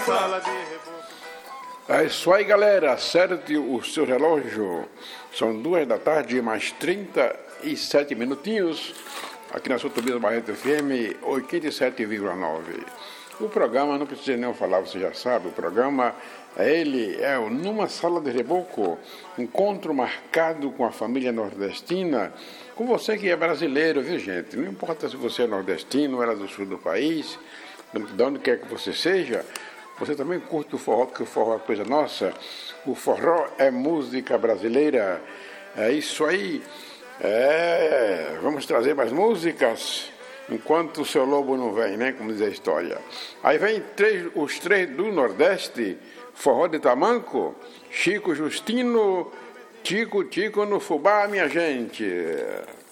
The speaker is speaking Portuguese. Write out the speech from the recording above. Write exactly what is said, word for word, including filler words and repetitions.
sala de reboco. É isso aí, galera. Acerte o seu relógio. São duas da tarde, mais trinta e sete minutinhos. Aqui na São Tobias Barreto F M, oitenta e sete vírgula nove. O programa, não precisa nem falar, você já sabe, o programa é ele, é o Numa Sala de Reboco, encontro marcado com a família nordestina, com você que é brasileiro, viu gente? Não importa se você é nordestino, era do sul do país, de onde quer que você seja, você também curte o forró, porque o forró é coisa nossa, o forró é música brasileira, é isso aí, é, vamos trazer mais músicas, enquanto o seu lobo não vem, né, como diz a história. Aí vem três, os três do Nordeste, forró de tamanco, Chico Justino, Tico Tico no fubá, minha gente.